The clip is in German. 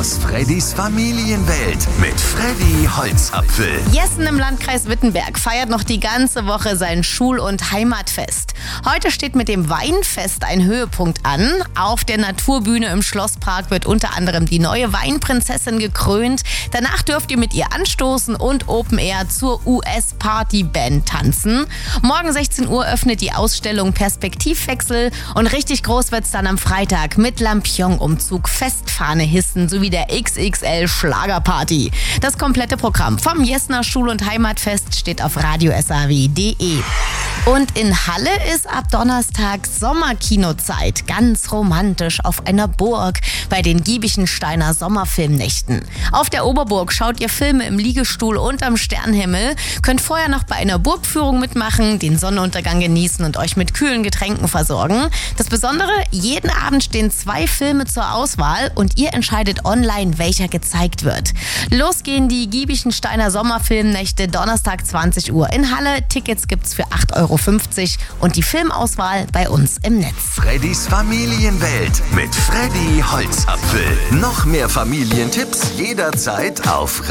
aus Freddys Familienwelt mit Freddy Holzapfel. Jessen im Landkreis Wittenberg feiert noch die ganze Woche sein Schul- und Heimatfest. Heute steht mit dem Weinfest ein Höhepunkt an. Auf der Naturbühne im Schlosspark wird unter anderem die neue Weinprinzessin gekrönt. Danach dürft ihr mit ihr anstoßen und Open Air zur US-Party-Band tanzen. Morgen 16 Uhr öffnet die Ausstellung Perspektivwechsel und richtig groß wird's dann am Freitag mit Lampion-Umzug, Festfahne hissen sowie der XXL-Schlagerparty. Das komplette Programm vom Jessener Schul- und Heimatfest steht auf radiosaw.de. Und in Halle ist ab Donnerstag Sommerkinozeit. Ganz romantisch auf einer Burg bei den Giebichensteiner Sommerfilmnächten. Auf der Oberburg schaut ihr Filme im Liegestuhl unterm Sternenhimmel, könnt vorher noch bei einer Burgführung mitmachen, den Sonnenuntergang genießen und euch mit kühlen Getränken versorgen. Das Besondere, jeden Abend stehen 2 Filme zur Auswahl und ihr entscheidet online, welcher gezeigt wird. Los gehen die Giebichensteiner Sommerfilmnächte Donnerstag 20 Uhr in Halle. Tickets gibt's für 8,50 € und die Filmauswahl bei uns im Netz. Freddys Familienwelt mit Freddy Holzapfel. Noch mehr Familientipps jederzeit auf